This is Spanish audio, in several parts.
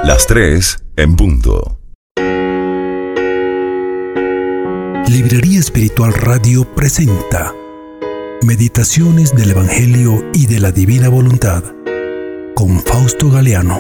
Las 3 en punto. Librería Espiritual Radio presenta Meditaciones del Evangelio y de la Divina Voluntad con Fausto Galeano.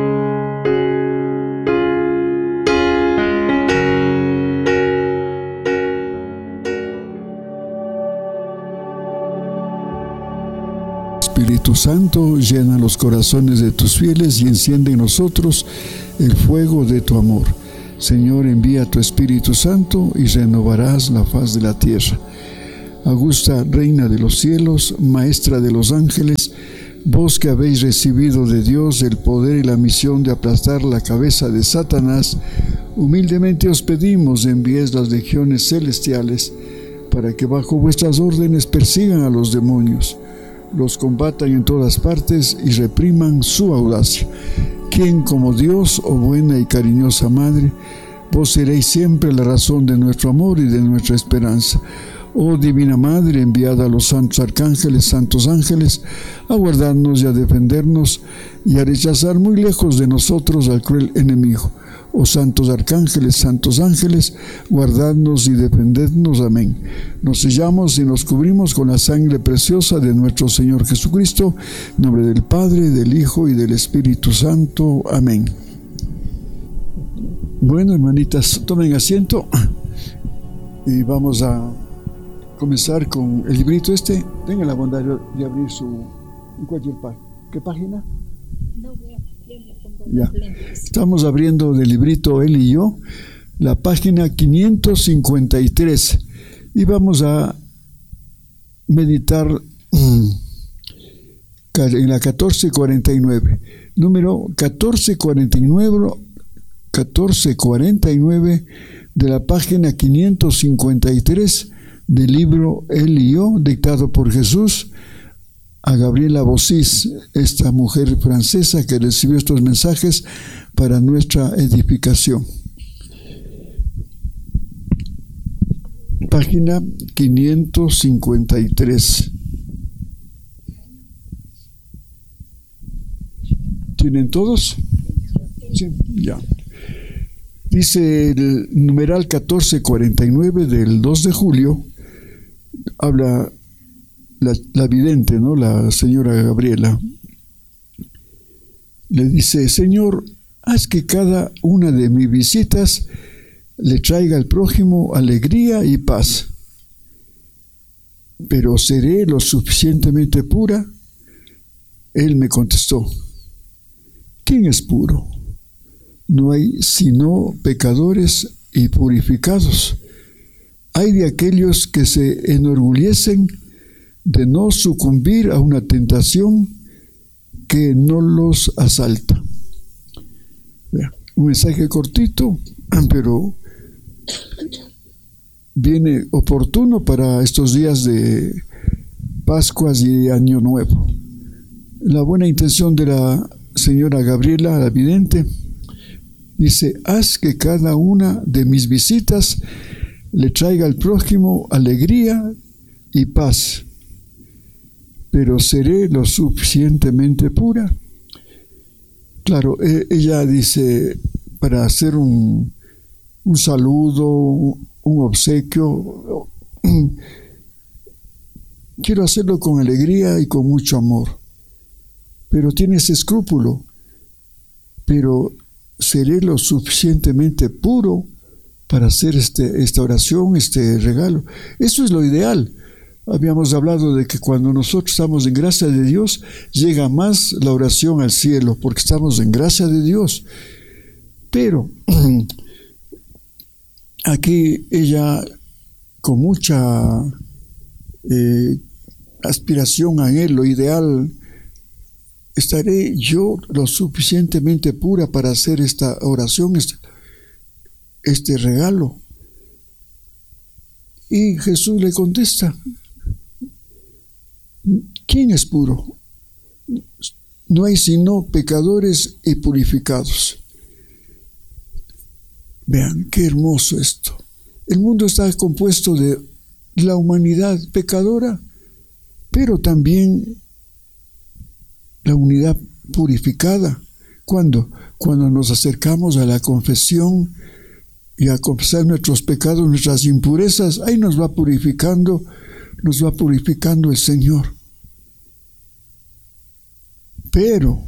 Espíritu Santo, llena los corazones de tus fieles y enciende en nosotros el fuego de tu amor. Señor, envía tu Espíritu Santo y renovarás la faz de la tierra. Augusta, Reina de los cielos, Maestra de los ángeles, vos que habéis recibido de Dios el poder y la misión de aplastar la cabeza de Satanás, humildemente os pedimos enviéis las legiones celestiales para que bajo vuestras órdenes persigan a los demonios, los combatan en todas partes y repriman su audacia. Quien como Dios, oh buena y cariñosa Madre, vos seréis siempre la razón de nuestro amor y de nuestra esperanza. Oh Divina Madre, enviada a los santos ángeles, a guardarnos y a defendernos y a rechazar muy lejos de nosotros al cruel enemigo. Oh santos ángeles, guardadnos y defendednos. Amén. Nos sellamos y nos cubrimos con la sangre preciosa de nuestro Señor Jesucristo, en nombre del Padre, del Hijo y del Espíritu Santo. Amén. Bueno, hermanitas, tomen asiento y vamos a comenzar con el librito este. Tengan la bondad de abrir en cualquier página. ¿Qué página? Ya. Estamos abriendo del librito Él y yo, la página 553, y vamos a meditar en la 1449, número 1449 de la página 553 del libro Él y yo, dictado por Jesús a Gabriela Bossis, esta mujer francesa que recibió estos mensajes para nuestra edificación. Página 553. ¿Tienen todos? Sí, ya. Dice el numeral 1449 del 2 de julio, habla la vidente, ¿no? La señora Gabriela. Le dice: Señor, haz que cada una de mis visitas le traiga al prójimo alegría y paz. ¿Pero seré lo suficientemente pura? Él me contestó: ¿quién es puro? No hay sino pecadores y purificados. Hay de aquellos que se enorgullecen de no sucumbir a una tentación que no los asalta. Un mensaje cortito, pero viene oportuno para estos días de Pascuas y Año Nuevo. La buena intención de la señora Gabriela, la vidente, dice: haz que cada una de mis visitas le traiga al prójimo alegría y paz. ¿Pero seré lo suficientemente pura? Claro, ella dice, para hacer un saludo, un obsequio, quiero hacerlo con alegría y con mucho amor, pero tiene ese escrúpulo. Pero seré lo suficientemente puro para hacer esta oración, este regalo. Eso es lo ideal. Habíamos hablado de que cuando nosotros estamos en gracia de Dios, llega más la oración al cielo, porque estamos en gracia de Dios. Pero aquí ella, con mucha aspiración a Él, lo ideal: ¿estaré yo lo suficientemente pura para hacer esta oración, este regalo? Y Jesús le contesta: ¿quién es puro? No hay sino pecadores y purificados. Vean, qué hermoso esto. El mundo está compuesto de la humanidad pecadora, pero también la humanidad purificada, ¿Cuándo? Cuando nos acercamos a la confesión y a confesar nuestros pecados, nuestras impurezas, ahí nos va purificando el Señor. Pero,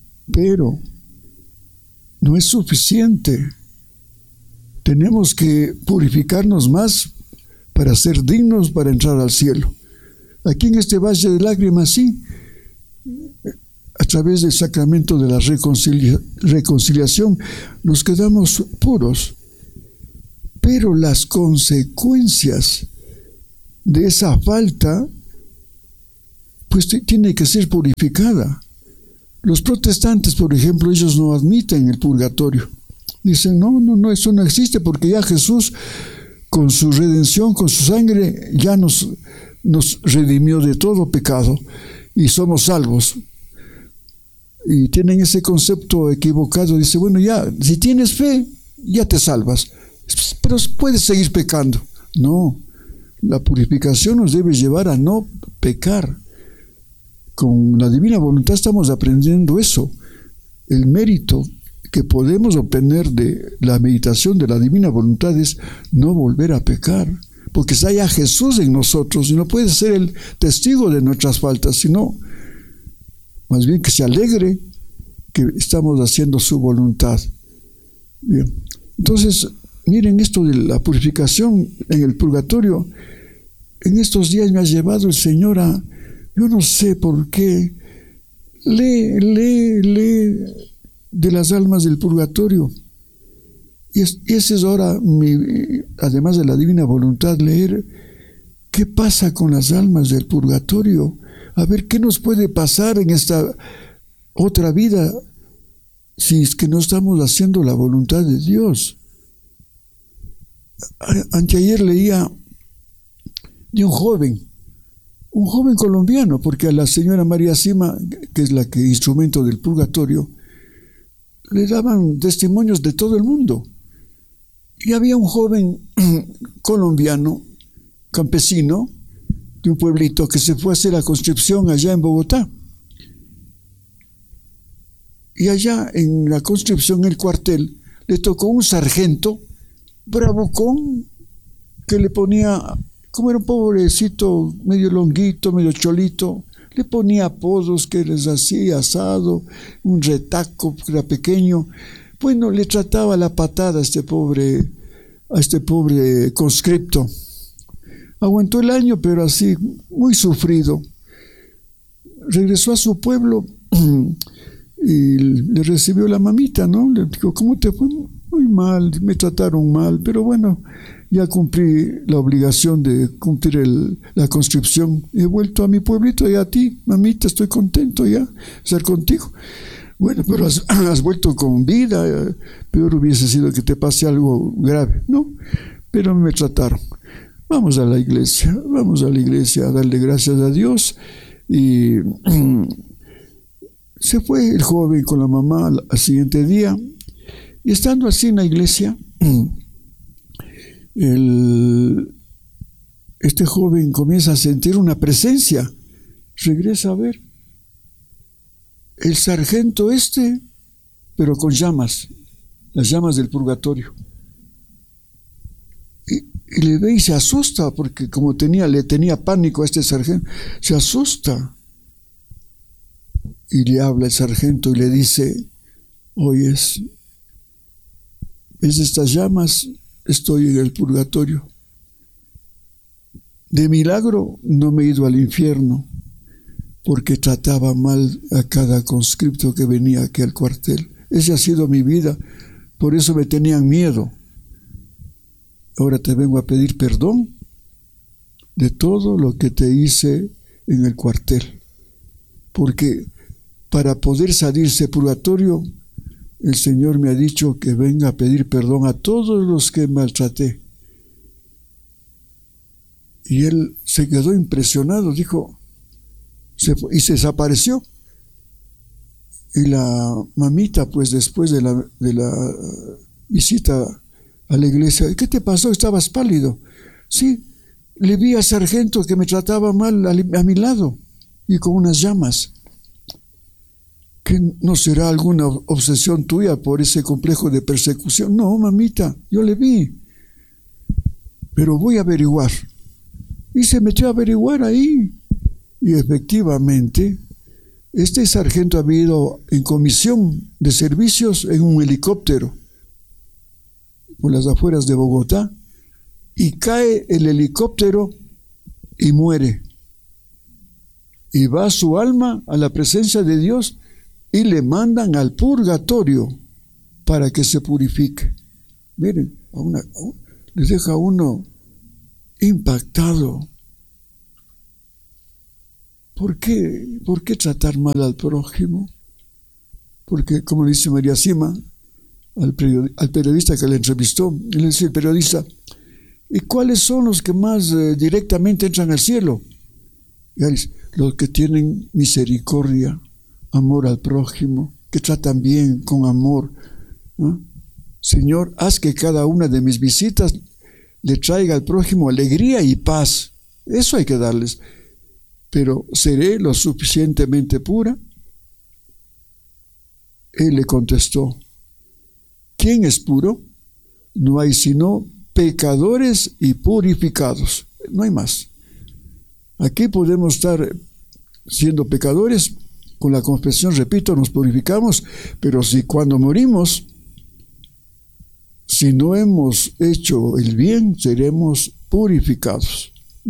no es suficiente. Tenemos que purificarnos más para ser dignos para entrar al cielo. Aquí en este valle de lágrimas, sí, a través del sacramento de la reconciliación, nos quedamos puros. Pero las consecuencias de esa falta, pues tiene que ser purificada. Los protestantes, por ejemplo, ellos no admiten el purgatorio. Dicen, no, eso no existe, porque ya Jesús, con su redención, con su sangre, ya nos redimió de todo pecado y somos salvos. Y tienen ese concepto equivocado. Dice, bueno, ya, si tienes fe, ya te salvas, pero puedes seguir pecando. No, la purificación nos debe llevar a no pecar. Con la divina voluntad estamos aprendiendo eso, el mérito que podemos obtener de la meditación de la divina voluntad es no volver a pecar, porque está ya Jesús en nosotros y no puede ser el testigo de nuestras faltas, sino más bien que se alegre que estamos haciendo su voluntad. Bien. Entonces, miren esto de la purificación en el purgatorio. En estos días me ha llevado el Señor a, yo no sé por qué, lee de las almas del purgatorio. Y esa es ahora, además de la divina voluntad, leer qué pasa con las almas del purgatorio. A ver qué nos puede pasar en esta otra vida si es que no estamos haciendo la voluntad de Dios. Anteayer leía de un joven colombiano, porque a la señora María Sima, que es la que instrumento del purgatorio, le daban testimonios de todo el mundo. Y había un joven colombiano, campesino, de un pueblito, que se fue a hacer la conscripción allá en Bogotá. Y allá en la conscripción, en el cuartel, le tocó un sargento bravucón que le ponía, como era un pobrecito, medio longuito, medio cholito, le ponía apodos que les hacía asado, un retaco que era pequeño. Bueno, le trataba la patada a este pobre conscripto. Aguantó el año, pero así, muy sufrido. Regresó a su pueblo y le recibió la mamita, ¿no? Le dijo, ¿cómo te fue? Muy mal, me trataron mal, pero bueno, ya cumplí la obligación de cumplir la conscripción. He vuelto a mi pueblito y a ti, mamita, estoy contento ya de estar contigo. Bueno, pero has vuelto con vida, peor hubiese sido que te pase algo grave, ¿no? Pero me trataron. Vamos a la iglesia a darle gracias a Dios. Y se fue el joven con la mamá al siguiente día, y estando así en la iglesia, este joven comienza a sentir una presencia. Regresa a ver el sargento pero con llamas, las llamas del purgatorio. Y le ve y se asusta, porque como le tenía pánico a este sargento, se asusta. Y le habla el sargento y le dice, oyes, ¿ves estas llamas? Estoy en el purgatorio. De milagro no me he ido al infierno, porque trataba mal a cada conscripto que venía aquí al cuartel. Esa ha sido mi vida, por eso me tenían miedo. Ahora te vengo a pedir perdón de todo lo que te hice en el cuartel, porque para poder salirse purgatorio, el Señor me ha dicho que venga a pedir perdón a todos los que maltraté. Y él se quedó impresionado, dijo, y se desapareció. Y la mamita, pues después de la visita a la iglesia, ¿qué te pasó? Estabas pálido. Sí, le vi al sargento que me trataba mal a mi lado y con unas llamas. ¿Que no será alguna obsesión tuya por ese complejo de persecución? No, mamita, yo le vi. Pero voy a averiguar. Y se metió a averiguar ahí. Y efectivamente, este sargento había ido en comisión de servicios en un helicóptero por las afueras de Bogotá, y cae el helicóptero y muere. Y va su alma a la presencia de Dios y le mandan al purgatorio para que se purifique. Miren, les deja a uno impactado. ¿Por qué tratar mal al prójimo? Porque, como dice María Sima, al periodista que le entrevistó, le dice el periodista: ¿y cuáles son los que más directamente entran al cielo? Y ahí dice: los que tienen misericordia, amor al prójimo, que tratan bien, con amor, ¿no? Señor, haz que cada una de mis visitas le traiga al prójimo alegría y paz. Eso hay que darles. Pero ¿seré lo suficientemente pura? Él le contestó: ¿quién es puro? No hay sino pecadores y purificados. No hay más. Aquí podemos estar siendo pecadores, con la confesión, repito, nos purificamos, pero si cuando morimos, si no hemos hecho el bien, seremos purificados.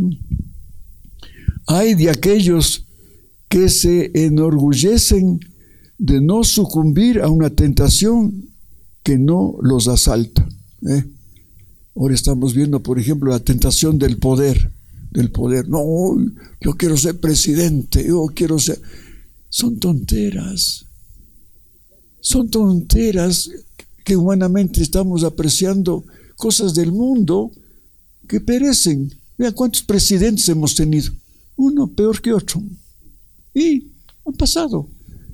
Hay de aquellos que se enorgullecen de no sucumbir a una tentación que no los asalta. Ahora estamos viendo, por ejemplo, la tentación del poder. No, yo quiero ser presidente, yo quiero ser... Son tonteras que humanamente estamos apreciando cosas del mundo que perecen. Vean cuántos presidentes hemos tenido, uno peor que otro, y han pasado.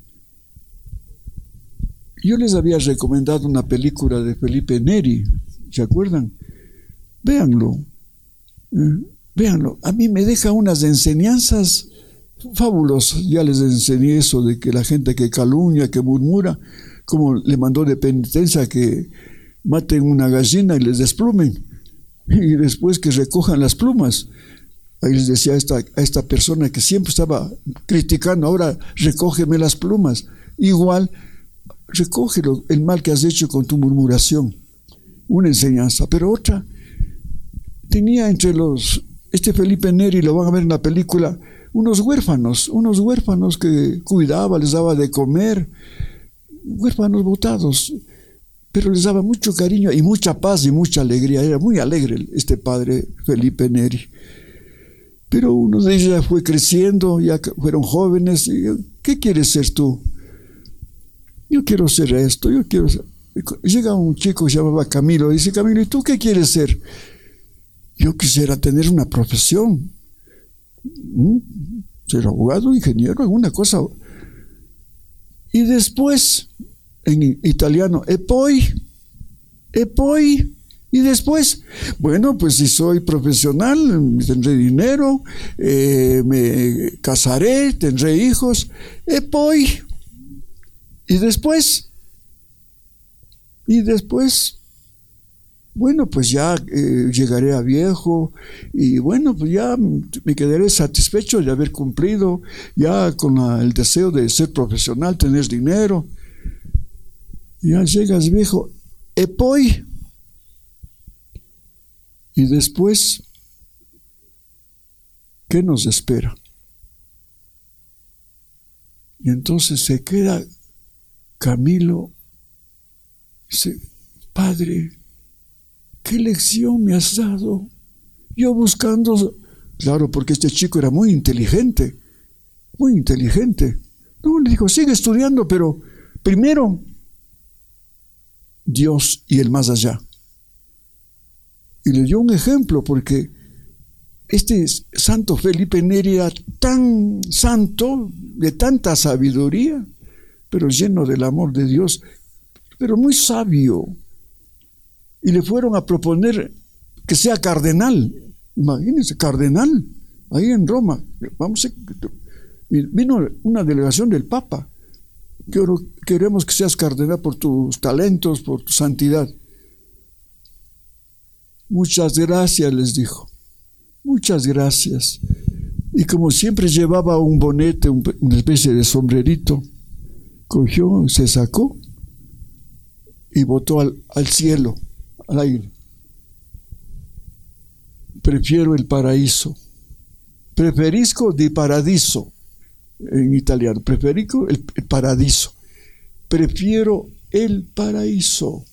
Yo les había recomendado una película de Felipe Neri, ¿se acuerdan? Véanlo, a mí me deja unas enseñanzas fabulosas. Ya les enseñé eso de que la gente que calumnia, que murmura, como le mandó de penitencia que maten una gallina y les desplumen, y después que recojan las plumas. Ahí les decía a esta persona que siempre estaba criticando: ahora recógeme las plumas. Igual, recógelo, el mal que has hecho con tu murmuración. Una enseñanza. Pero otra, tenía entre este Felipe Neri, lo van a ver en la película, unos huérfanos que cuidaba, les daba de comer, huérfanos botados, pero les daba mucho cariño y mucha paz y mucha alegría. Era muy alegre este padre Felipe Neri. Pero uno de ellos ya fue creciendo, ya fueron jóvenes. Y, ¿qué quieres ser tú? Yo quiero ser esto, yo quiero ser... Llega un chico que se llamaba Camilo, dice: Camilo, ¿y tú qué quieres ser? Yo quisiera tener una profesión, ser abogado, ingeniero, alguna cosa. Y después, en italiano, e poi, y después, bueno, pues si soy profesional, tendré dinero, me casaré, tendré hijos, e poi, y después, bueno, pues ya llegaré a viejo y bueno, pues ya me quedaré satisfecho de haber cumplido ya con el deseo de ser profesional, tener dinero. Ya llegas viejo, e poi, y después, ¿qué nos espera? Y entonces se queda Camilo, dice: Padre, ¿qué lección me has dado? Yo buscando, claro, porque este chico era muy inteligente. No, le dijo: sigue estudiando, pero primero Dios y el más allá. Y le dio un ejemplo, porque este santo Felipe Neri era tan santo, de tanta sabiduría, pero lleno del amor de Dios, pero muy sabio. Y le fueron a proponer que sea cardenal. Imagínense, cardenal, ahí en Roma. Vino una delegación del Papa. Queremos que seas cardenal por tus talentos, por tu santidad. Muchas gracias, les dijo. Muchas gracias. Y como siempre llevaba un bonete, una especie de sombrerito, cogió, se sacó y botó al cielo, al aire. Prefiero el paraíso. Preferisco di paradiso en italiano. Preferisco el paradiso. Prefiero el paraíso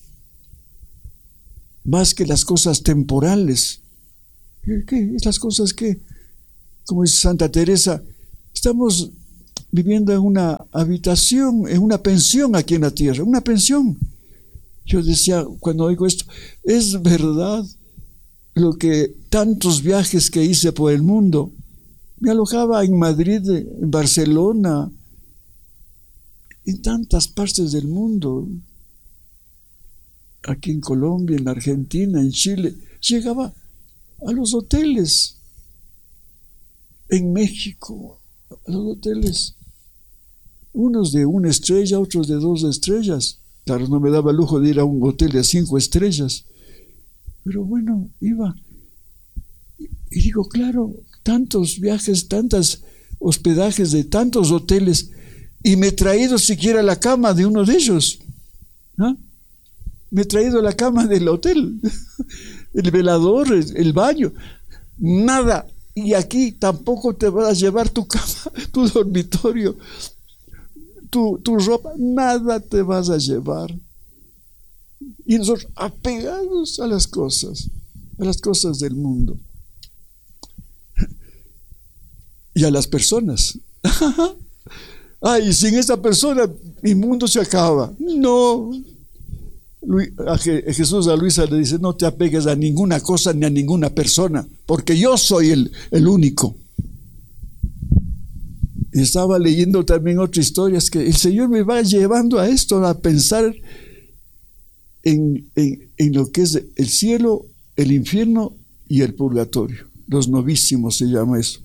más que las cosas temporales. ¿Qué? Las cosas que, como dice Santa Teresa, estamos viviendo en una habitación, en una pensión aquí en la tierra, una pensión. Yo decía, cuando oigo esto, es verdad lo que tantos viajes que hice por el mundo. Me alojaba en Madrid, en Barcelona, en tantas partes del mundo, aquí en Colombia, en Argentina, en Chile. Llegaba a los hoteles, en México, a los hoteles, unos de 1 estrella, otros de 2 estrellas. Claro, no me daba el lujo de ir a un hotel de 5 estrellas, pero bueno, iba. Y digo, claro, tantos viajes, tantos hospedajes de tantos hoteles, y me he traído siquiera la cama de uno de ellos. ¿Ah? Me he traído la cama del hotel, el velador, el baño, nada. Y aquí tampoco te vas a llevar tu cama, tu dormitorio, tu ropa, nada te vas a llevar. Y nosotros apegados a las cosas del mundo. Y a las personas. Ay, sin esa persona mi mundo se acaba. No. Jesús a Luisa le dice, no te apegues a ninguna cosa ni a ninguna persona, porque yo soy el único. Y estaba leyendo también otra historia, es que el Señor me va llevando a esto, a pensar en lo que es el cielo, el infierno y el purgatorio. Los novísimos se llama eso.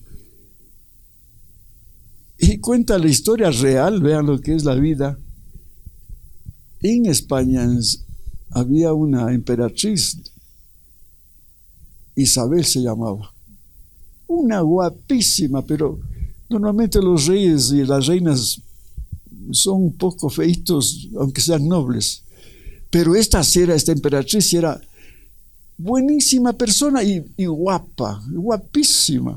Y cuenta la historia real, vean lo que es la vida. En España había una emperatriz, Isabel se llamaba, una guapísima, pero normalmente los reyes y las reinas son un poco feitos, aunque sean nobles. Pero esta emperatriz era buenísima persona y guapa, guapísima.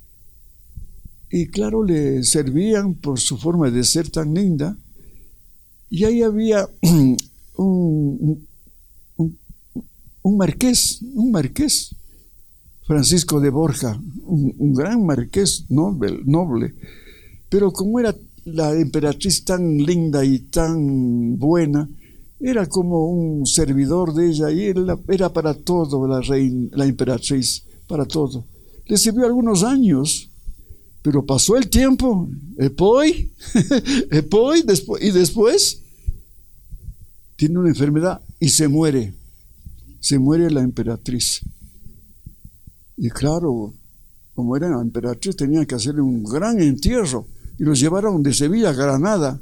Y claro, le servían por su forma de ser tan linda. Y ahí había un marqués, Francisco de Borja, un gran marqués noble. Pero como era la emperatriz tan linda y tan buena, era como un servidor de ella, y era para todo la emperatriz, para todo. Le sirvió algunos años, pero pasó el tiempo, después tiene una enfermedad y se muere la emperatriz. Y claro, como era la emperatriz, tenían que hacerle un gran entierro, y los llevaron de Sevilla a Granada.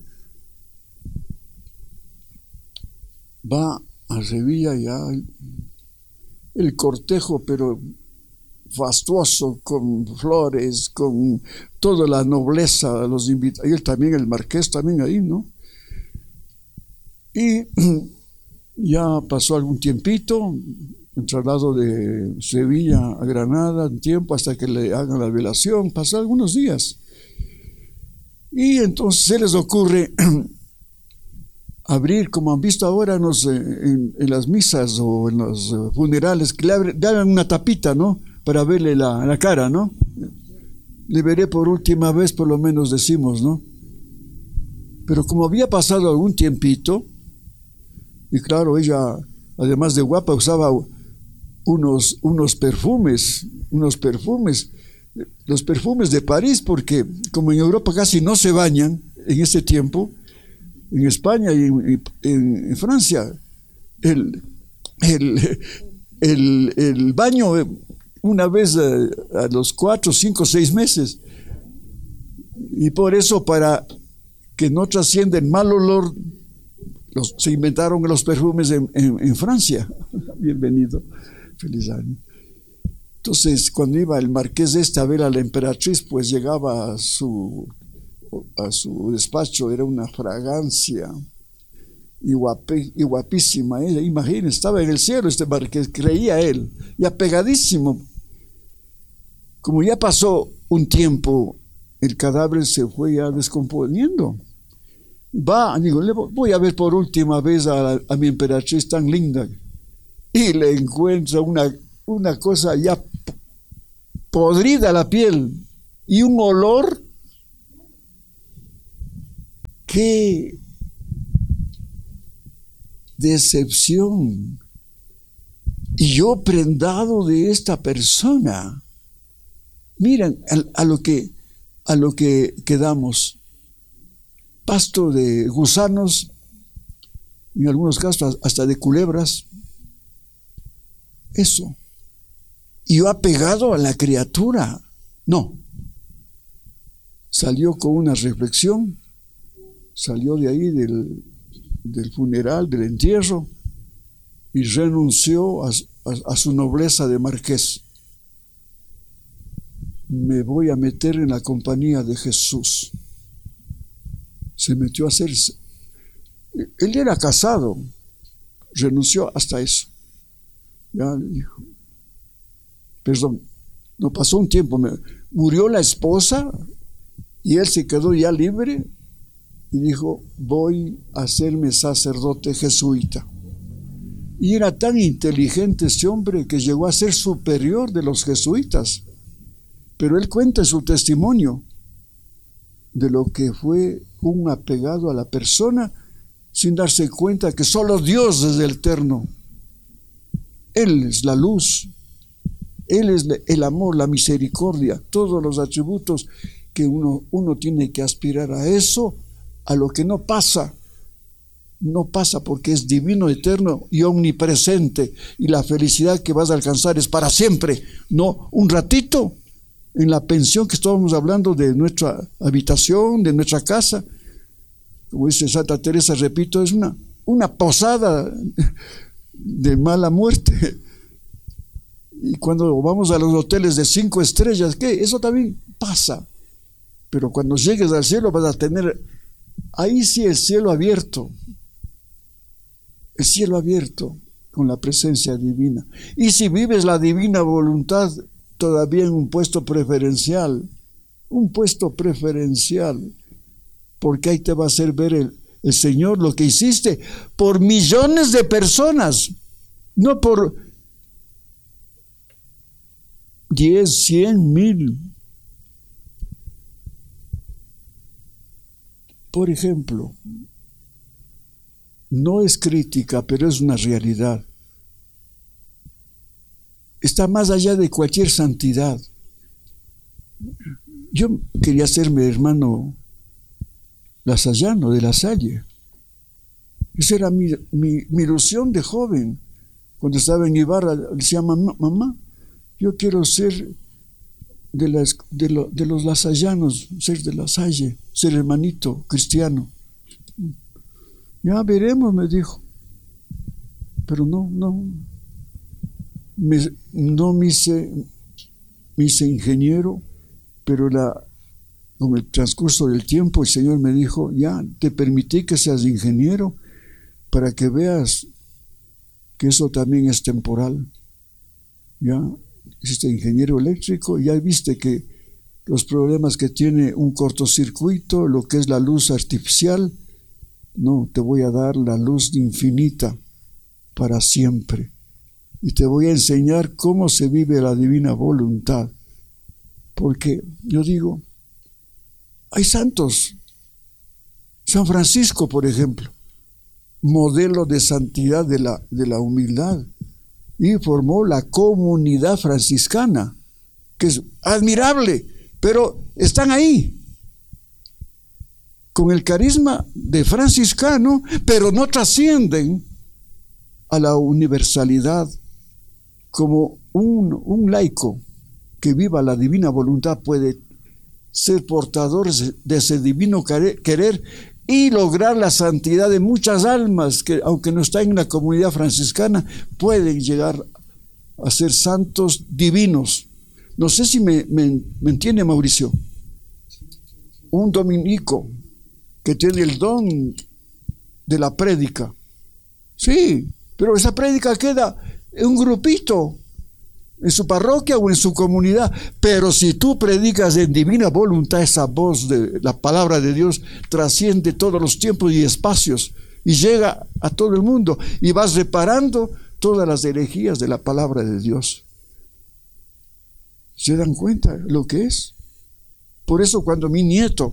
Va a Sevilla ya el cortejo, pero fastuoso, con flores, con toda la nobleza, los invitados, y él también, el marqués también ahí, ¿no? Y ya pasó algún tiempito, el traslado de Sevilla a Granada, un tiempo hasta que le hagan la velación, pasó algunos días. Y entonces se les ocurre abrir, como han visto ahora en las misas o en los funerales, que le abren una tapita, ¿no? Para verle la cara, ¿no? Le veré por última vez, por lo menos decimos, ¿no? Pero como había pasado algún tiempito, y claro, ella, además de guapa, usaba unos perfumes, los perfumes de París, porque como en Europa casi no se bañan en ese tiempo, en España y en Francia, el baño una vez a los 4, 5, 6 meses. Y por eso, para que no trascienden mal olor. Se inventaron los perfumes en Francia. Bienvenido, feliz año. Entonces, cuando iba el marqués a ver a la emperatriz, pues llegaba a su despacho, era una fragancia y guapísima ella. Imagínense, estaba en el cielo este marqués, creía él, ya pegadísimo. Como ya pasó un tiempo, el cadáver se fue ya descomponiendo. Digo, voy a ver por última vez a mi emperatriz tan linda, y le encuentra una cosa ya podrida la piel y un olor. ¡Qué decepción! Y yo prendado de esta persona. Miren a lo que quedamos. Pasto de gusanos, en algunos casos hasta de culebras. Eso. Y yo apegado a la criatura. No. Salió con una reflexión, salió de ahí del funeral, del entierro, y renunció a su nobleza de marqués. Me voy a meter en la compañía de Jesús. Se metió a hacerse. Él era casado, renunció hasta eso. Ya le dijo, perdón, no pasó un tiempo, murió la esposa y él se quedó ya libre y dijo, voy a hacerme sacerdote jesuita. Y era tan inteligente ese hombre que llegó a ser superior de los jesuitas. Pero él cuenta en su testimonio de lo que fue un apegado a la persona sin darse cuenta que solo Dios es el eterno. Él es la luz, Él es el amor, la misericordia, todos los atributos que uno tiene que aspirar a eso, a lo que no pasa porque es divino, eterno y omnipresente, y la felicidad que vas a alcanzar es para siempre, no un ratito. En la pensión que estábamos hablando de nuestra habitación, de nuestra casa, como dice Santa Teresa, repito, es una posada de mala muerte. Y cuando vamos a los hoteles de 5 estrellas, ¿qué? Eso también pasa. Pero cuando llegues al cielo vas a tener, ahí sí el cielo abierto con la presencia divina. Y si vives la divina voluntad, todavía en un puesto preferencial, porque ahí te va a hacer ver el Señor lo que hiciste por millones de personas, no por 10, 100, 1000. Por ejemplo, no es crítica, pero es una realidad. Está más allá de cualquier santidad. Yo quería hacerme hermano lasallano de La Salle. Esa era mi ilusión de joven. Cuando estaba en Ibarra, decía, mamá, yo quiero ser de los lasallanos, ser de La Salle, ser hermanito cristiano. Ya veremos, me dijo. Pero no me hice ingeniero, pero con el transcurso del tiempo el Señor me dijo, ya te permití que seas ingeniero para que veas que eso también es temporal. Ya hiciste ingeniero eléctrico, ya viste que los problemas que tiene un cortocircuito, lo que es la luz artificial, no, te voy a dar la luz infinita para siempre. Y te voy a enseñar cómo se vive la divina voluntad. Porque yo digo, hay santos. San Francisco, por ejemplo, modelo de santidad de la humildad. Y formó la comunidad franciscana, que es admirable, pero están ahí, con el carisma de franciscano, pero no trascienden a la universalidad. Como un laico que viva la divina voluntad puede ser portadores de ese divino querer y lograr la santidad de muchas almas que, aunque no están en la comunidad franciscana, pueden llegar a ser santos divinos. No sé si me entiende, Mauricio. Un dominico que tiene el don de la prédica. Sí, pero esa prédica queda en un grupito, en su parroquia o en su comunidad. Pero si tú predicas en divina voluntad, esa voz de la palabra de Dios trasciende todos los tiempos y espacios y llega a todo el mundo, y vas reparando todas las herejías de la palabra de Dios. ¿Se dan cuenta lo que es? Por eso cuando mi nieto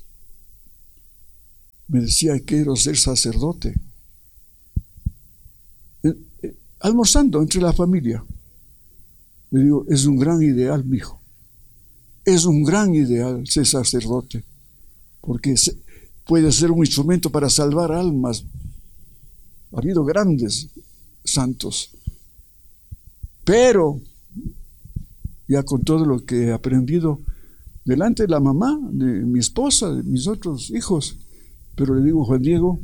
me decía, quiero ser sacerdote, almorzando entre la familia, le digo, es un gran ideal, mijo. Es un gran ideal ser sacerdote, porque puede ser un instrumento para salvar almas. Ha habido grandes santos, pero ya con todo lo que he aprendido delante de la mamá, de mi esposa, de mis otros hijos, pero le digo, Juan Diego,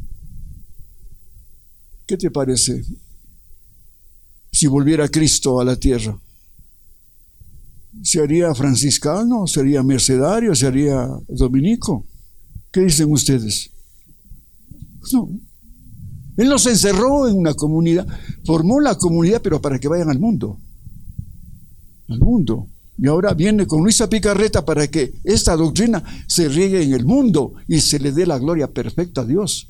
¿qué te parece si volviera Cristo a la tierra? ¿Se haría franciscano? ¿Sería mercedario? ¿Se haría dominico? ¿Qué dicen ustedes? No. Él no se encerró en una comunidad, formó la comunidad, pero para que vayan al mundo. Al mundo. Y ahora viene con Luisa Picarreta para que esta doctrina se riegue en el mundo y se le dé la gloria perfecta a Dios.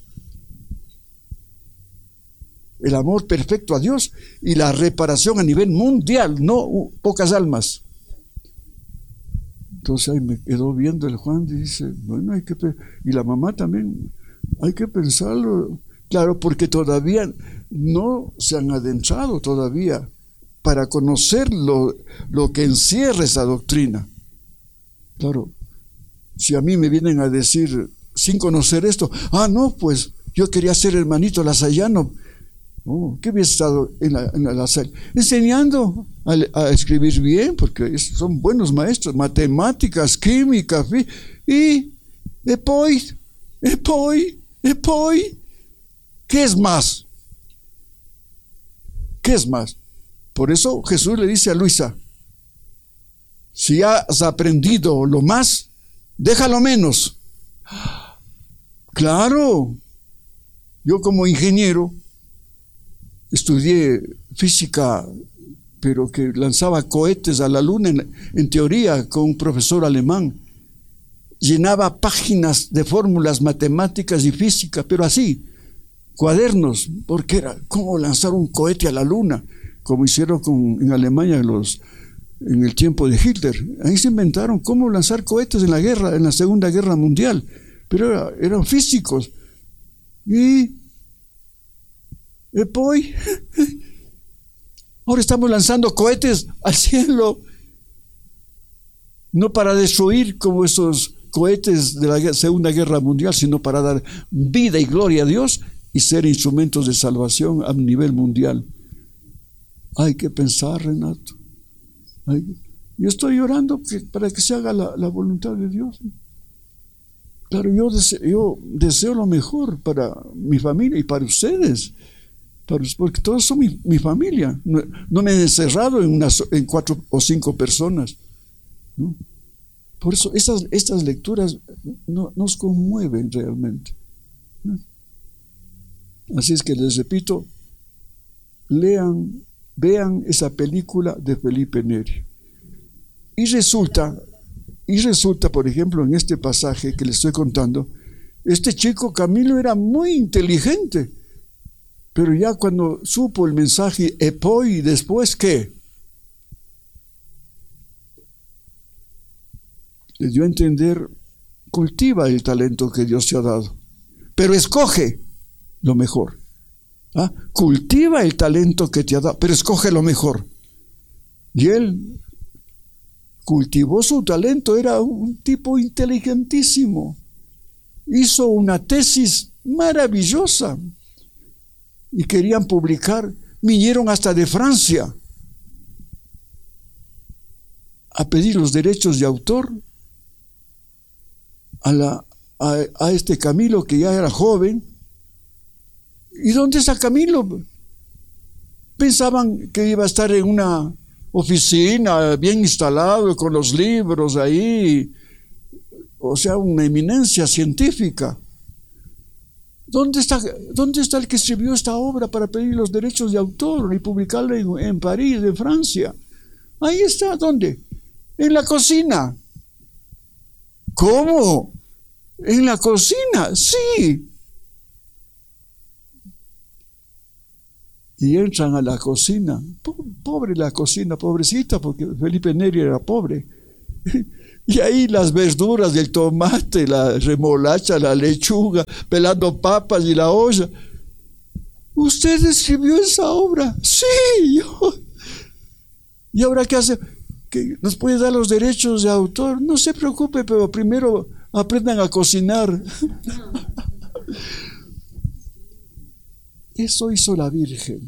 El amor perfecto a Dios y la reparación a nivel mundial, no pocas almas. Entonces ahí me quedó viendo el Juan y dice, bueno, y la mamá también, hay que pensarlo. Claro, porque todavía no se han adentrado todavía para conocer lo que encierra esa doctrina. Claro, si a mí me vienen a decir, sin conocer esto, no, pues yo quería ser hermanito lasallano. ¿Qué hubiese estado en la sala? Enseñando a escribir bien, porque son buenos maestros, matemáticas, química, y después, ¿qué es más? ¿Qué es más? Por eso Jesús le dice a Luisa, si has aprendido lo más, déjalo menos. Claro, yo como ingeniero estudié física, pero que lanzaba cohetes a la luna en teoría con un profesor alemán. Llenaba páginas de fórmulas matemáticas y física, pero así, cuadernos, porque era cómo lanzar un cohete a la luna, como hicieron en Alemania en el tiempo de Hitler. Ahí se inventaron cómo lanzar cohetes en la Segunda Guerra Mundial, pero eran físicos. Y después, ahora estamos lanzando cohetes al cielo, no para destruir como esos cohetes de la Segunda Guerra Mundial, sino para dar vida y gloria a Dios y ser instrumentos de salvación a nivel mundial. Hay que pensar, Renato. Yo estoy orando para que se haga la voluntad de Dios. Claro, yo deseo lo mejor para mi familia y para ustedes, porque todos son mi familia. No me he encerrado en 4 o 5 personas, ¿no? Por eso estas lecturas nos conmueven realmente, ¿no? Así es que les repito, vean esa película de Felipe Neri. Y resulta, por ejemplo, en este pasaje que les estoy contando, este chico Camilo era muy inteligente, pero ya cuando supo el mensaje epoi, después ¿qué? Le dio a entender, cultiva el talento que Dios te ha dado, pero escoge lo mejor. Cultiva el talento que te ha dado, pero escoge lo mejor. Y él cultivó su talento, era un tipo inteligentísimo. Hizo una tesis maravillosa y querían publicar, vinieron hasta de Francia a pedir los derechos de autor a este Camilo, que ya era joven. ¿Y dónde está Camilo? Pensaban que iba a estar en una oficina bien instalado con los libros ahí, o sea, una eminencia científica. ¿Dónde está el que escribió esta obra para pedir los derechos de autor y publicarla en París, en Francia? Ahí está. ¿Dónde? En la cocina. ¿Cómo? ¿En la cocina? Sí. Y entran a la cocina. Pobre la cocina, pobrecita, porque Felipe Neri era pobre. Y ahí las verduras, el tomate, la remolacha, la lechuga, pelando papas y la olla. ¿Usted escribió esa obra? Sí, yo. ¿Y ahora qué hace? ¿Que nos puede dar los derechos de autor? No se preocupe, pero primero aprendan a cocinar. Eso hizo la Virgen.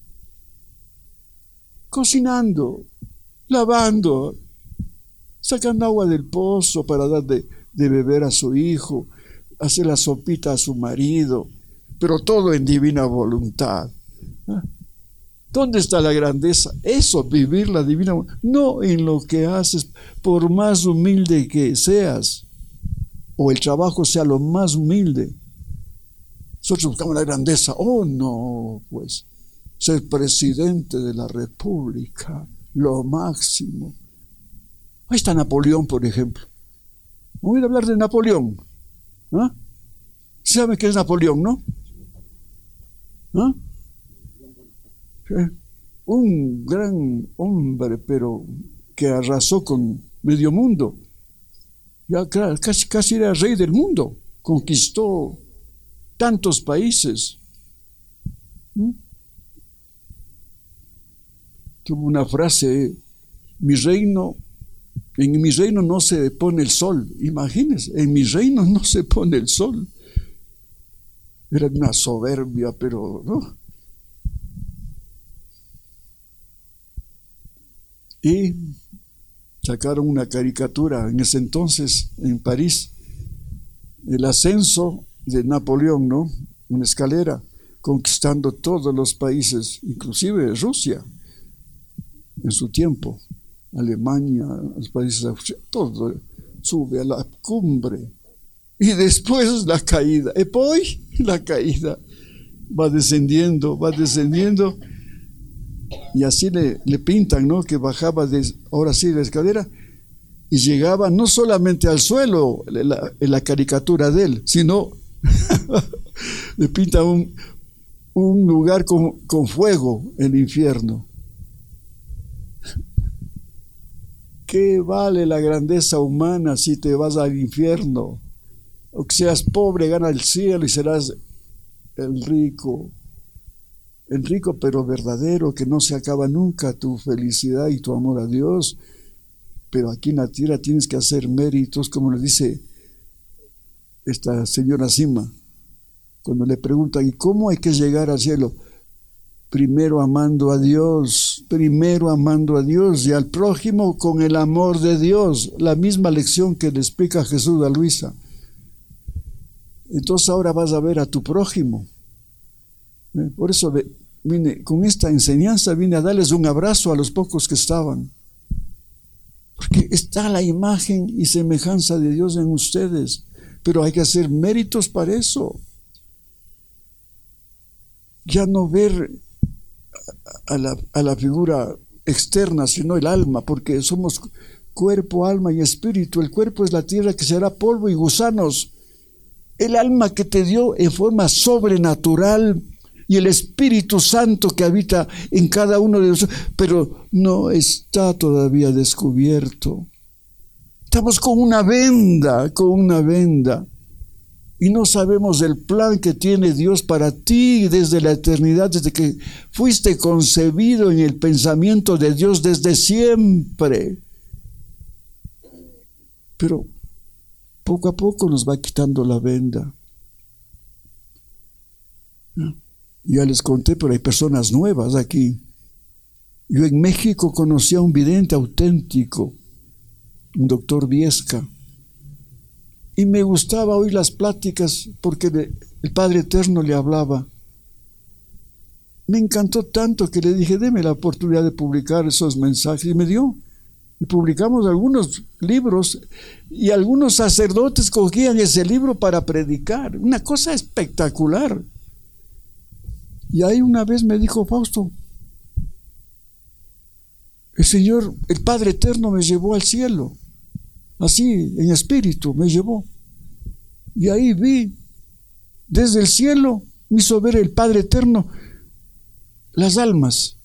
Cocinando, lavando, sacando agua del pozo para dar de beber a su hijo, hacer la sopita a su marido, pero todo en divina voluntad. ¿Dónde está la grandeza? Eso, vivir la divina voluntad, no en lo que haces, por más humilde que seas, o el trabajo sea lo más humilde. Nosotros buscamos la grandeza. Oh, no, pues, ser presidente de la República, lo máximo. Ahí está Napoleón, por ejemplo. Voy a hablar de Napoleón. ¿Ah? ¿Sabe qué es Napoleón, no? ¿Ah? Un gran hombre, pero que arrasó con medio mundo. Ya casi era rey del mundo. Conquistó tantos países. Tuvo una frase: en mi reino no se pone el sol. Imagínense, en mi reino no se pone el sol. Era una soberbia, pero no. Y sacaron una caricatura en ese entonces en París, el ascenso de Napoleón, ¿no? Una escalera, conquistando todos los países, inclusive Rusia, en su tiempo, Alemania, los países, todo sube a la cumbre. Y después la caída, y poi la caída, va descendiendo, y así le pintan, ¿no? Que bajaba ahora sí la escalera y llegaba no solamente al suelo en la caricatura de él, sino le pinta un lugar con fuego, el infierno. ¿Qué vale la grandeza humana si te vas al infierno? O que seas pobre, gana el cielo y serás el rico pero verdadero, que no se acaba nunca tu felicidad y tu amor a Dios. Pero aquí en la tierra tienes que hacer méritos, como le dice esta señora Sima, cuando le preguntan: ¿y cómo hay que llegar al cielo? Primero amando a Dios y al prójimo con el amor de Dios. La misma lección que le explica Jesús a Luisa. Entonces ahora vas a ver a tu prójimo. Por eso con esta enseñanza vine a darles un abrazo a los pocos que estaban. Porque está la imagen y semejanza de Dios en ustedes. Pero hay que hacer méritos para eso. Ya no ver a la figura externa, sino el alma, porque somos cuerpo, alma y espíritu. El cuerpo es la tierra que será polvo y gusanos. El alma que te dio en forma sobrenatural y el Espíritu Santo que habita en cada uno de nosotros, pero no está todavía descubierto. Estamos con una venda, y no sabemos el plan que tiene Dios para ti desde la eternidad, desde que fuiste concebido en el pensamiento de Dios desde siempre. Pero poco a poco nos va quitando la venda. Ya les conté, pero hay personas nuevas aquí. Yo en México conocí a un vidente auténtico, un doctor Viesca. Y me gustaba oír las pláticas porque el Padre Eterno le hablaba. Me encantó tanto que le dije, deme la oportunidad de publicar esos mensajes, y me dio. Y publicamos algunos libros, y algunos sacerdotes cogían ese libro para predicar. Una cosa espectacular. Y ahí una vez me dijo Fausto, el Señor, el Padre Eterno me llevó al cielo, así en espíritu me llevó. Y ahí vi, desde el cielo me hizo ver el Padre Eterno las almas,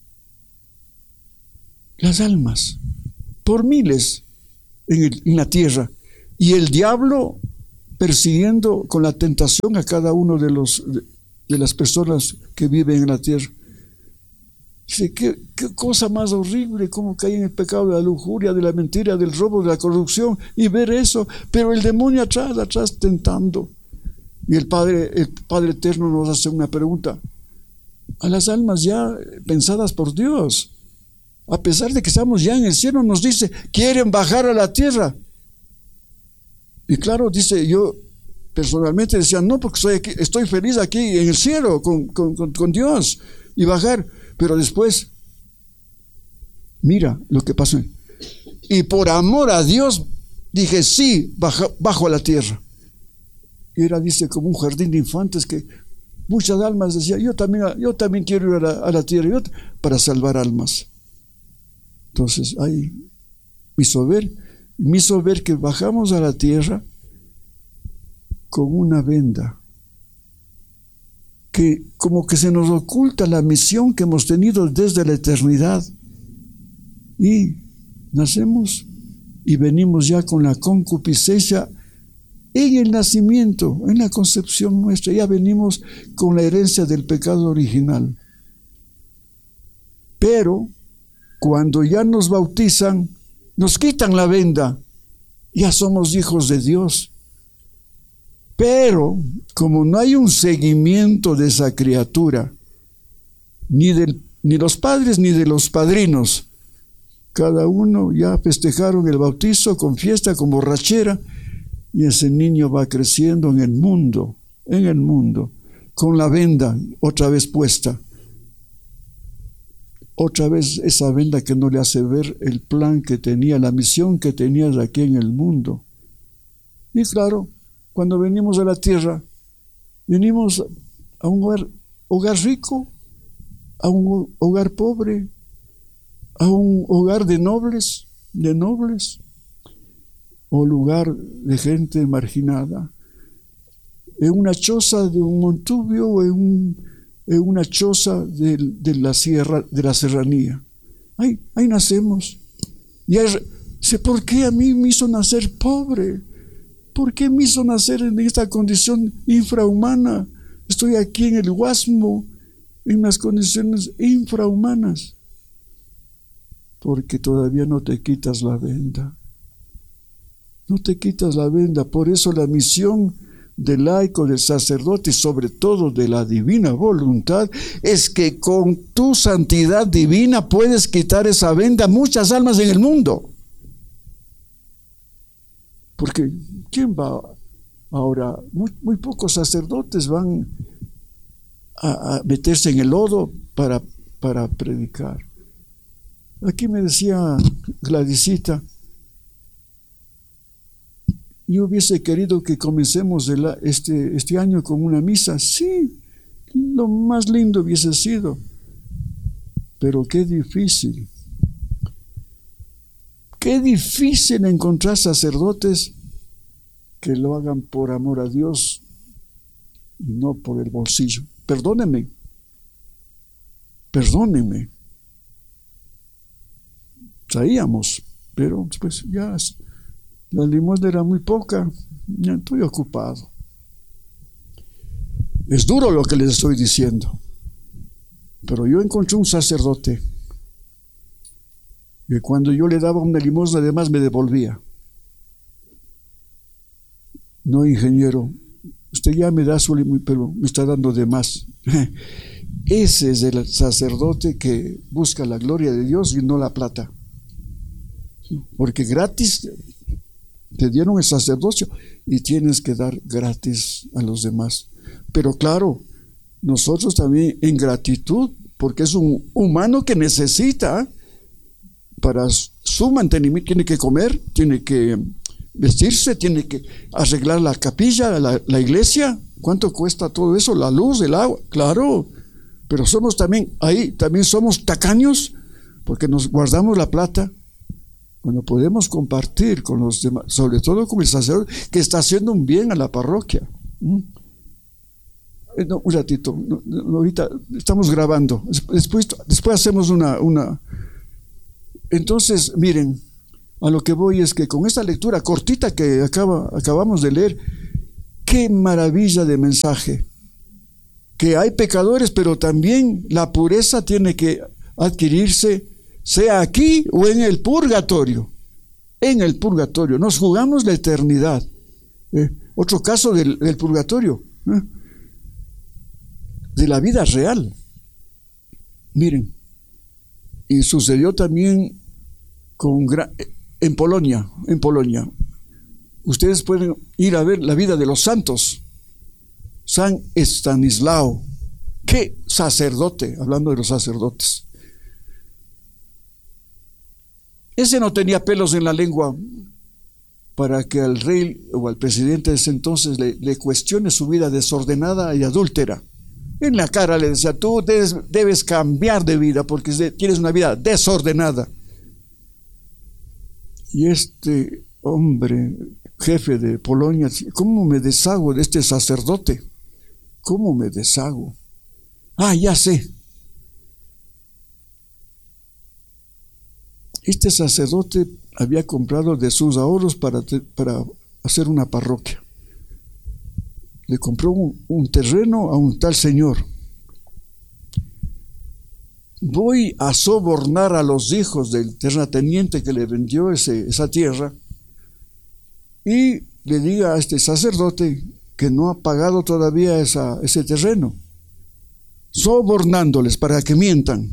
por miles en la tierra, y el diablo persiguiendo con la tentación a cada uno de las personas que viven en la tierra. Dice, qué cosa más horrible, cómo cae en el pecado de la lujuria, de la mentira, del robo, de la corrupción, y ver eso, pero el demonio atrás tentando. Y el Padre Eterno nos hace una pregunta: a las almas ya pensadas por Dios, a pesar de que estamos ya en el cielo, nos dice, quieren bajar a la tierra. Y claro, dice, yo personalmente decía, no, porque estoy feliz aquí en el cielo con Dios, y bajar. Pero después, mira lo que pasó. Y por amor a Dios, dije, sí, bajo a la tierra. Y era, dice, como un jardín de infantes que muchas almas decían, yo también quiero ir a la tierra para salvar almas. Entonces, ahí me hizo ver que bajamos a la tierra con una venda, que como que se nos oculta la misión que hemos tenido desde la eternidad, y nacemos y venimos ya con la concupiscencia en el nacimiento, en la concepción nuestra, ya venimos con la herencia del pecado original. Pero cuando ya nos bautizan, nos quitan la venda, ya somos hijos de Dios. Pero como no hay un seguimiento de esa criatura, ni los padres ni de los padrinos, cada uno ya festejaron el bautizo con fiesta, con borrachera, y ese niño va creciendo en el mundo, con la venda otra vez puesta. Otra vez esa venda que no le hace ver el plan que tenía, la misión que tenía de aquí en el mundo. Y claro, cuando venimos a la tierra, venimos a un hogar rico, a un hogar pobre, a un hogar de nobles, o lugar de gente marginada, en una choza de un montubio o en una choza de la serranía. Ahí nacemos. Y sé, ¿por qué a mí me hizo nacer pobre? ¿Por qué me hizo nacer en esta condición infrahumana? Estoy aquí en el Guasmo, en unas condiciones infrahumanas. Porque todavía no te quitas la venda. No te quitas la venda. Por eso la misión del laico, del sacerdote y sobre todo de la divina voluntad es que con tu santidad divina puedes quitar esa venda a muchas almas en el mundo. Porque ¿quién va ahora? Muy pocos sacerdotes van a meterse en el lodo para predicar. Aquí me decía Gladysita, yo hubiese querido que comencemos este año con una misa. Sí, lo más lindo hubiese sido, pero qué difícil encontrar sacerdotes que lo hagan por amor a Dios y no por el bolsillo. Perdónenme. Traíamos, pero pues ya la limosna era muy poca, ya estoy ocupado. Es duro lo que les estoy diciendo, pero yo encontré un sacerdote que cuando yo le daba una limosna además me devolvía. No, ingeniero, usted ya me da su limosna, pero me está dando de más. Ese es el sacerdote que busca la gloria de Dios y no la plata. Porque gratis Te dieron el sacerdocio y tienes que dar gratis a los demás. Pero claro, nosotros también en gratitud, porque es un humano que necesita para su mantenimiento, tiene que comer, tiene que vestirse, tiene que arreglar la capilla, la iglesia. ¿Cuánto cuesta todo eso? La luz, el agua, claro. Pero somos también, ahí también somos tacaños, porque nos guardamos la plata. Bueno, podemos compartir con los demás, sobre todo con el sacerdote que está haciendo un bien a la parroquia. No, un ratito, ahorita estamos grabando, después hacemos una. Entonces, miren, a lo que voy es que con esta lectura cortita que acabamos de leer, qué maravilla de mensaje, que hay pecadores, pero también la pureza tiene que adquirirse, sea aquí o en el purgatorio. En el purgatorio, nos jugamos la eternidad. Otro caso del purgatorio, de la vida real. Miren, y sucedió también en Polonia. Ustedes pueden ir a ver la vida de los santos. San Estanislao, qué sacerdote, hablando de los sacerdotes. Ese no tenía pelos en la lengua para que al rey o al presidente de ese entonces le cuestione su vida desordenada y adúltera. En la cara le decía: tú debes cambiar de vida porque tienes una vida desordenada. Y este hombre, jefe de Polonia, ¿cómo me deshago de este sacerdote? ¿Cómo me deshago? Ya sé. Este sacerdote había comprado de sus ahorros para hacer una parroquia. Le compró un terreno a un tal señor. Voy a sobornar a los hijos del terrateniente que le vendió esa tierra y le diga a este sacerdote que no ha pagado todavía ese terreno, sobornándoles para que mientan.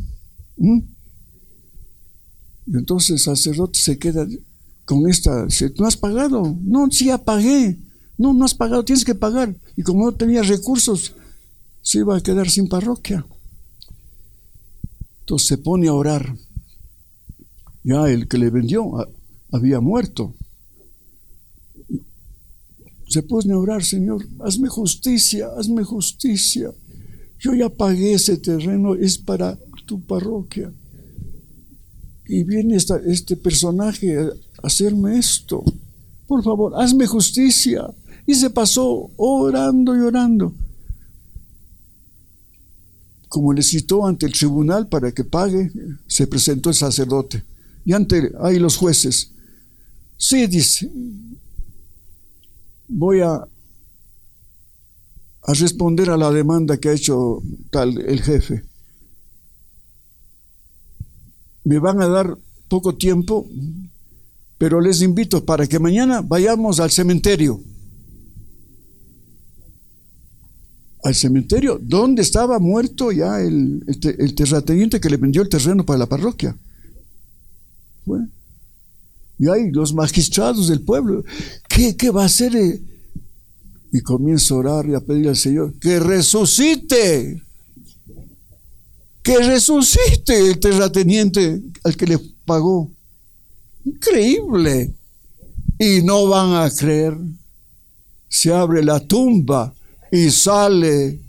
Y entonces el sacerdote se queda con esta, dice: ¿no has pagado? No, sí, ya pagué. No has pagado, tienes que pagar. Y como no tenía recursos, se iba a quedar sin parroquia. Entonces se pone a orar. Ya el que le vendió había muerto. Se pone a orar: Señor, hazme justicia. Yo ya pagué ese terreno, es para tu parroquia. Y viene este personaje a hacerme esto. Por favor, hazme justicia. Y se pasó orando y orando. Como le citó ante el tribunal para que pague, se presentó el sacerdote. Y ahí los jueces. Sí, dice, voy a responder a la demanda que ha hecho el jefe. Me van a dar poco tiempo, pero les invito para que mañana vayamos al cementerio. Al cementerio donde estaba muerto ya el terrateniente que le vendió el terreno para la parroquia. Y ahí los magistrados del pueblo, ¿qué va a hacer? Y comienza a orar y a pedir al Señor que resucite. Que resucite el terrateniente al que le pagó. Increíble. Y no van a creer. Se abre la tumba y sale.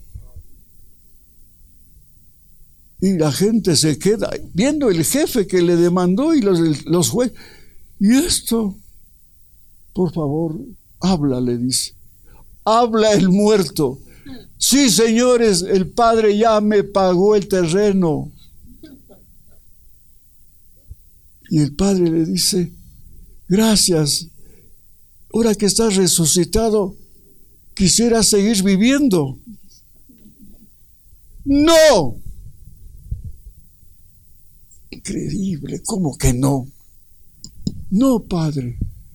Y la gente se queda viendo el jefe que le demandó y los jueces. Y esto, por favor, habla, le dice. Habla el muerto. Sí, señores, el padre ya me pagó el terreno. Y el padre le dice: gracias, ahora que estás resucitado, quisiera seguir viviendo. ¡No! Increíble, ¿cómo que no? No, padre,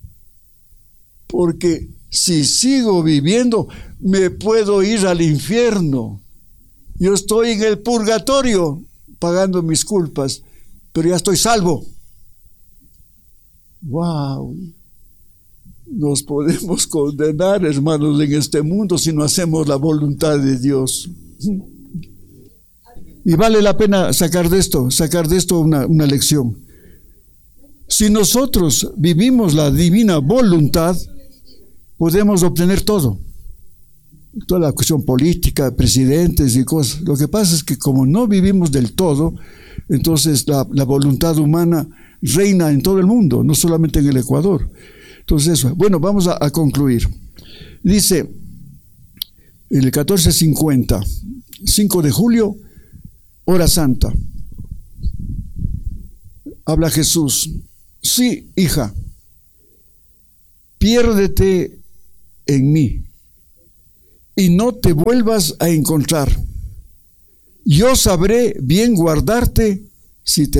porque si sigo viviendo, me puedo ir al infierno. Yo estoy en el purgatorio pagando mis culpas, pero ya estoy salvo. ¡Wow! nos podemos condenar, hermanos, en este mundo si no hacemos la voluntad de Dios. Y vale la pena sacar de esto una lección. Si nosotros vivimos la divina voluntad, podemos obtener todo. Toda la cuestión política, presidentes y cosas. Lo que pasa es que como no vivimos del todo, entonces la voluntad humana reina en todo el mundo, no solamente en el Ecuador. Entonces, bueno, vamos a concluir. Dice, en el 1450, 5 de julio, hora santa. Habla Jesús. Sí, hija, piérdete en mí y no te vuelvas a encontrar. Yo sabré bien guardarte si te